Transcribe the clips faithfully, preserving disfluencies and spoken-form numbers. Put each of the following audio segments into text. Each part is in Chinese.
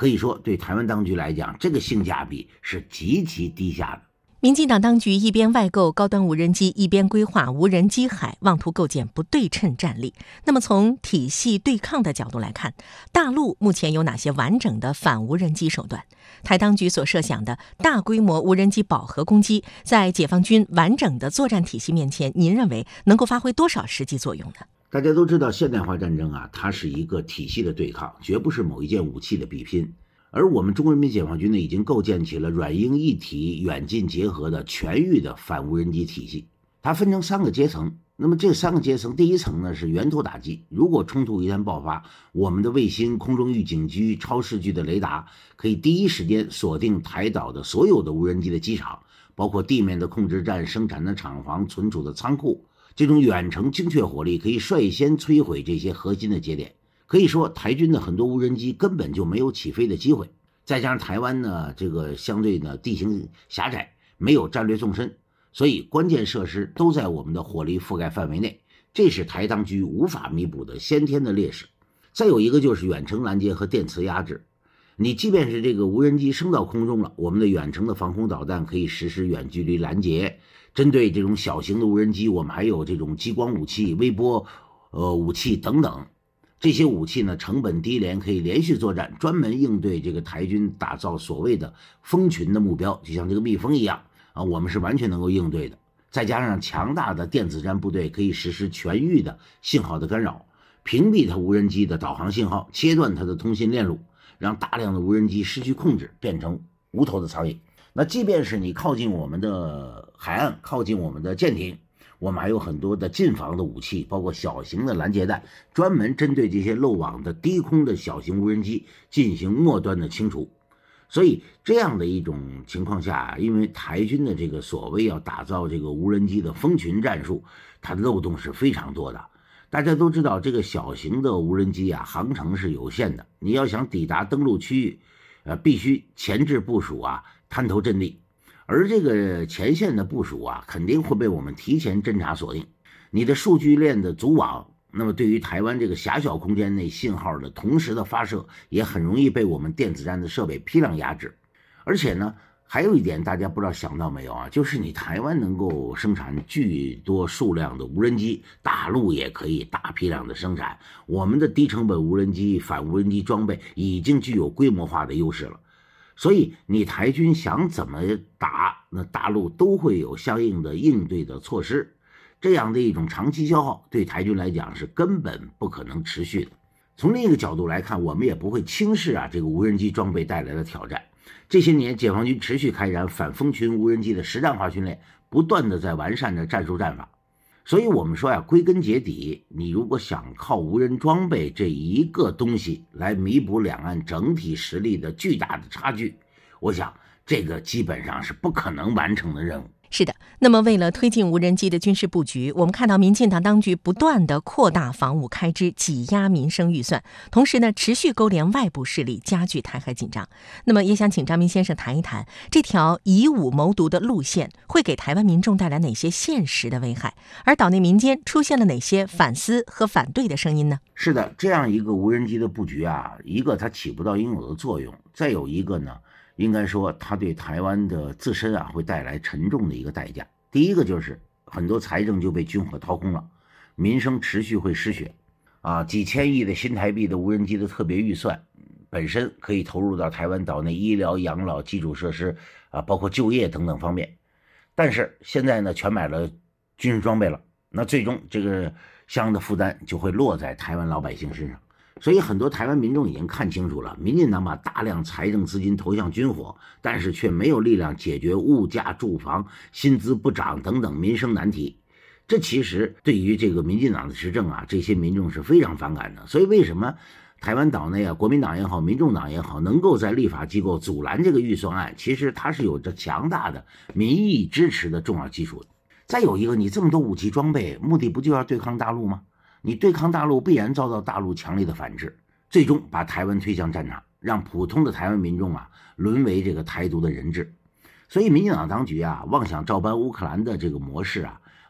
可以说对台湾当局来讲，这个性价比是极其低下的。 民进党当局一边外购高端无人机，一边规划无人机海，妄图构建不对称战力。那么从体系对抗的角度来看，大陆目前有哪些完整的反无人机手段？台当局所设想的大规模无人机饱和攻击，在解放军完整的作战体系面前，您认为能够发挥多少实际作用呢？ 大家都知道，现代化战争啊，它是一个体系的对抗，绝不是某一件武器的比拼。而我们中国人民解放军呢，已经构建起了软硬一体、远近结合的全域的反无人机体系。它分成三个阶层，那么这三个阶层，第一层呢是源头打击。如果冲突一旦爆发，我们的卫星、空中预警机、超视距的雷达可以第一时间锁定台岛的所有的无人机的机场，包括地面的控制站、生产的厂房、存储的仓库。这种远程精确火力可以率先摧毁这些核心的节点。可以说台军的很多无人机根本就没有起飞的机会，再加上台湾呢这个相对呢地形狭窄，没有战略纵深，所以关键设施都在我们的火力覆盖范围内，这是台当局无法弥补的先天的劣势。再有一个就是远程拦截和电磁压制，你即便是这个无人机升到空中了，我们的远程的防空导弹可以实施远距离拦截，针对这种小型的无人机，我们还有这种激光武器、微波呃武器等等。这些武器呢，成本低廉，可以连续作战，专门应对这个台军打造所谓的蜂群的目标，就像这个蜜蜂一样啊，我们是完全能够应对的。再加上强大的电子战部队，可以实施全域的信号的干扰，屏蔽它无人机的导航信号，切断它的通信链路，让大量的无人机失去控制，变成无头的苍蝇。那即便是你靠近我们的海岸，靠近我们的舰艇，我们还有很多的近防的武器，包括小型的拦截弹，专门针对这些漏网的低空的小型无人机进行末端的清除。所以这样的一种情况下，因为台军的这个所谓要打造这个无人机的蜂群战术，它的漏洞是非常多的。大家都知道，这个小型的无人机啊，航程是有限的，你要想抵达登陆区域，呃，必须前置部署啊，滩头阵地。而这个前线的部署啊，肯定会被我们提前侦察锁定。你的数据链的组网，那么对于台湾这个狭小空间内信号的同时的发射，也很容易被我们电子战的设备批量压制。而且呢，还有一点大家不知道想到没有啊，就是你台湾能够生产巨多数量的无人机，大陆也可以大批量的生产。我们的低成本无人机、反无人机装备已经具有规模化的优势了。所以你台军想怎么打，那大陆都会有相应的应对的措施。这样的一种长期消耗对台军来讲是根本不可能持续的。从另一个角度来看，我们也不会轻视啊这个无人机装备带来的挑战。这些年解放军持续开展反蜂群无人机的实战化训练，不断的在完善着战术战法。所以我们说呀，归根结底，你如果想靠无人装备这一个东西来弥补两岸整体实力的巨大的差距，我想这个基本上是不可能完成的任务。 是的，那么为了推进无人机的军事布局，我们看到民进党当局不断的扩大防务开支，挤压民生预算，同时呢，持续勾连外部势力，加剧台海紧张。那么也想请张明先生谈一谈，这条以武谋独的路线会给台湾民众带来哪些现实的危害？而岛内民间出现了哪些反思和反对的声音呢？ 是的，这样一个无人机的布局啊，一个它起不到应有的作用，再有一个呢，应该说它对台湾的自身啊会带来沉重的一个代价。第一个就是很多财政就被军火掏空了，民生持续会失血啊，几千亿的新台币的无人机的特别预算本身可以投入到台湾岛内医疗、养老、基础设施啊，包括就业等等方面，但是现在呢全买了军事装备了，那最终这个相应的负担就会落在台湾老百姓身上。所以很多台湾民众已经看清楚了，民进党把大量财政资金投向军火，但是却没有力量解决物价、住房、薪资不涨等等民生难题。这其实对于这个民进党的执政啊，这些民众是非常反感的。所以为什么台湾岛内啊，国民党也好，民众党也好，能够在立法机构阻拦这个预算案，其实它是有着强大的民意支持的重要基础的。再有一个，你这么多武器装备，目的不就要对抗大陆吗？你对抗大陆必然遭到大陆强烈的反制，最终把台湾推向战场，让普通的台湾民众啊沦为这个台独的人质。所以民进党当局啊妄想照搬乌克兰的这个模式啊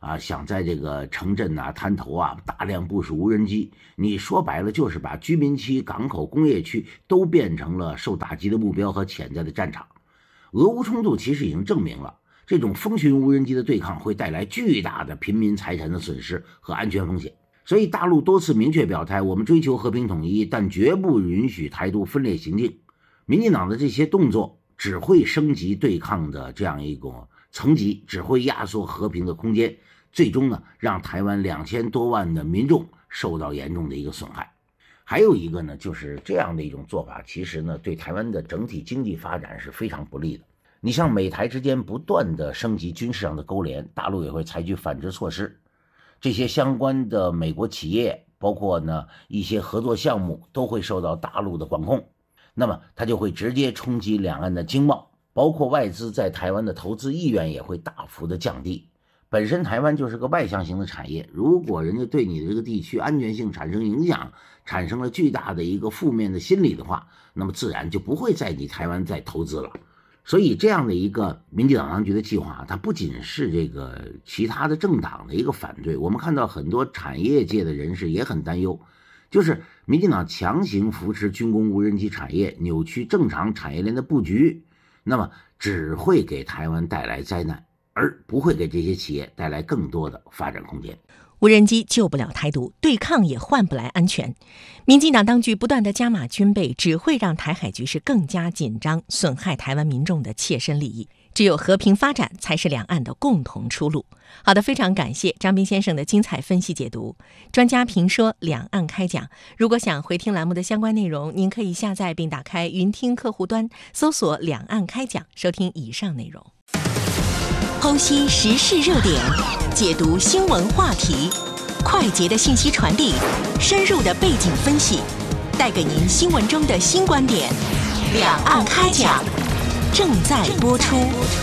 啊，想在这个城镇啊、滩头啊大量部署无人机，你说白了就是把居民区、港口、工业区都变成了受打击的目标和潜在的战场。俄乌冲突其实已经证明了，这种风巡无人机的对抗会带来巨大的平民财产的损失和安全风险。所以大陆多次明确表态，我们追求和平统一，但绝不允许台独分裂行径。民进党的这些动作只会升级对抗的这样一个层级，只会压缩和平的空间，最终呢，让台湾两千多万的民众受到严重的一个损害。还有一个呢，就是这样的一种做法，其实呢，对台湾的整体经济发展是非常不利的。你像美台之间不断的升级军事上的勾连，大陆也会采取反制措施。这些相关的美国企业，包括呢一些合作项目，都会受到大陆的管控。那么它就会直接冲击两岸的经贸，包括外资在台湾的投资意愿也会大幅的降低。本身台湾就是个外向型的产业，如果人家对你的这个地区安全性产生影响，产生了巨大的一个负面的心理的话，那么自然就不会在你台湾再投资了。所以这样的一个民进党当局的计划，它不仅是这个其他的政党的一个反对，我们看到很多产业界的人士也很担忧，就是民进党强行扶持军工无人机产业，扭曲正常产业链的布局，那么只会给台湾带来灾难，而不会给这些企业带来更多的发展空间。 无人机救不了台独，对抗也换不来安全。民进党当局不断的加码军备，只会让台海局势更加紧张，损害台湾民众的切身利益。只有和平发展才是两岸的共同出路。好的，非常感谢张斌先生的精彩分析解读。专家评说，两岸开讲。如果想回听栏目的相关内容，您可以下载并打开云听客户端，搜索两岸开讲，收听以上内容。剖析时事热点，解读新闻话题，快捷的信息传递，深入的背景分析，带给您新闻中的新观点。两岸开讲正在播出。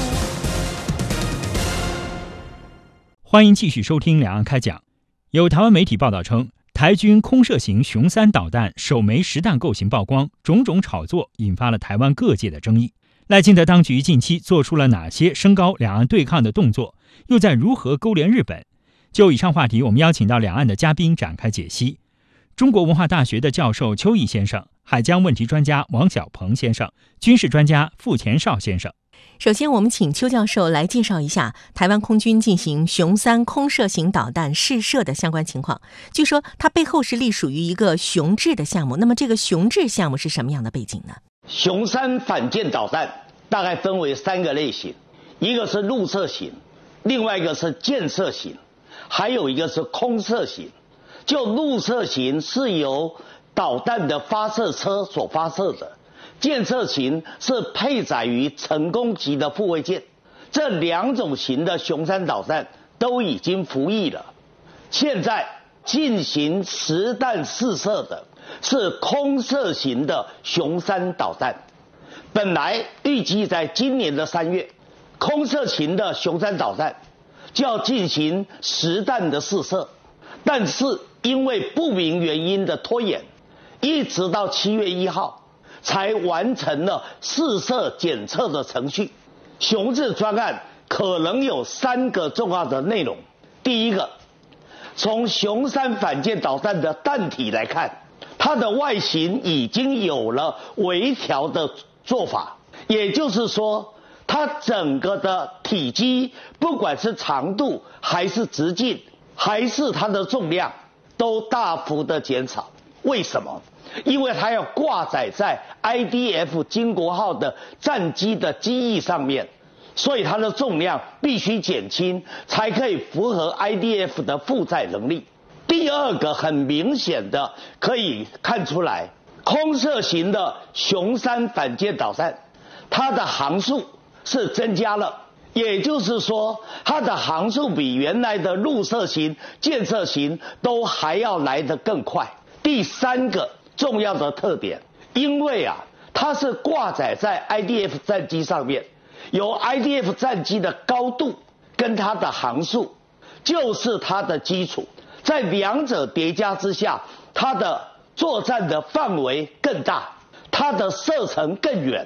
欢迎继续收听两岸开讲。有台湾媒体报道称，台军空射型雄三导弹首枚实弹构型曝光，种种炒作引发了台湾各界的争议。赖清德当局近期做出了哪些升高两岸对抗的动作，又在如何勾连日本？就以上话题，我们邀请到两岸的嘉宾展开解析。中国文化大学的教授邱毅先生，海疆问题专家王小鹏先生，军事专家傅前绍先生。 首先，我们请邱教授来介绍一下台湾空军进行雄三空射型导弹试射的相关情况。据说它背后是隶属于一个雄智的项目，那么这个雄智项目是什么样的背景呢？ 雄三反舰导弹大概分为三个类型，一个是陆射型，另外一个是舰射型，还有一个是空射型。就陆射型是由导弹的发射车所发射的，舰射型是配载于成功级的护卫舰。这两种型的雄三导弹都已经服役了，现在进行实弹试射的是空射型的雄三导弹。本来预计在今年的三月，空射型的雄三导弹就要进行实弹的试射，但是因为不明原因的拖延，一直到七月一号才完成了试射检测的程序。雄智专案可能有三个重要的内容。第一个，从雄三反舰导弹的弹体来看，它的外形已经有了微调的做法，也就是说，它整个的体积，不管是长度还是直径，还是它的重量，都大幅的减少。为什么？因为它要挂载在 I D F 经国号的战机的机翼上面，所以它的重量必须减轻，才可以符合 I D F 的负载能力。第二个很明显的可以看出来，空射型的雄三反舰导弹，它的航速是增加了，也就是说，它的航速比原来的陆射型、舰射型都还要来得更快。第三个重要的特点，因为啊，它是挂载在 I D F 战机上面，由 I D F 战机的高度跟它的航速就是它的基础，在两者叠加之下，它的作战的范围更大，它的射程更远。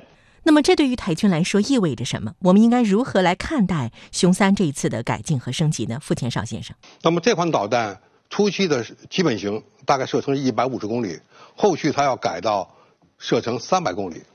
那么这对于台军来说意味着什么？我们应该如何来看待雄三这一次的改进和升级呢？傅前绍先生。 那么这款导弹初期的基本型大概射程一百五十公里，后续它要改到射程三百公里。